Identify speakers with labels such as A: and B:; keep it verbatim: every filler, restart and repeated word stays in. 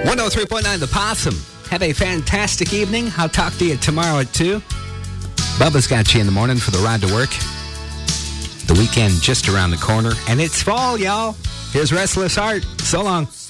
A: one oh three point nine The Possum. Have a fantastic evening. I'll talk to you tomorrow at two. Bubba's got you in the morning for the ride to work. The weekend just around the corner. And it's fall, y'all. Here's Restless Heart. So long.